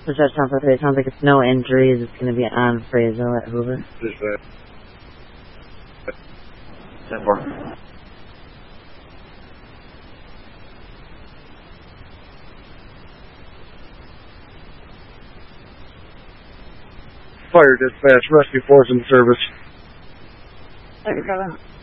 Dispatch Tampa 3, it sounds like it's no injuries. It's going to be on Frazo at Hoover. Dispatch. 10-4. Fire dispatch, rescue force in service. Thank you, Kevin.